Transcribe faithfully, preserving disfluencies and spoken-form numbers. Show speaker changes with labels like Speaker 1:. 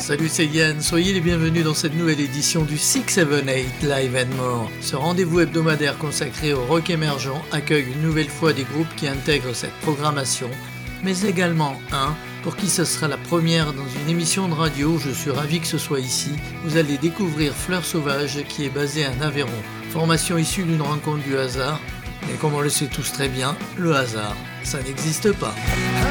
Speaker 1: Salut, c'est Yann, soyez les bienvenus dans cette nouvelle édition du six sept huit Live and More. Ce rendez-vous hebdomadaire consacré au rock émergent accueille une nouvelle fois des groupes qui intègrent cette programmation, mais également un pour qui ce sera la première dans une émission de radio. Je suis ravi que ce soit ici. Vous allez découvrir Fleur Sauvage qui est basée à Aveyron. Formation issue d'une rencontre du hasard, mais comme on le sait tous très bien, le hasard, ça n'existe pas.